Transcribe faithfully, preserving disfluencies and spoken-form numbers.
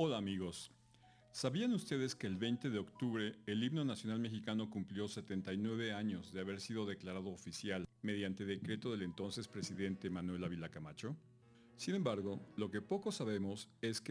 Hola amigos, ¿sabían ustedes que el veinte de octubre el himno nacional mexicano cumplió setenta y nueve años de haber sido declarado oficial mediante decreto del entonces presidente Manuel Ávila Camacho? Sin embargo, lo que poco sabemos es que